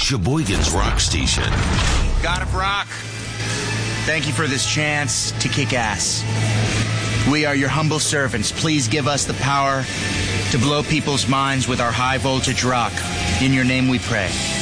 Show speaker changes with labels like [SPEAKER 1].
[SPEAKER 1] Sheboygan's Rock Station.
[SPEAKER 2] God of Rock, thank you for this chance to kick ass. We are your humble servants. Please give us the power to blow people's minds with our high voltage rock. In your name we pray.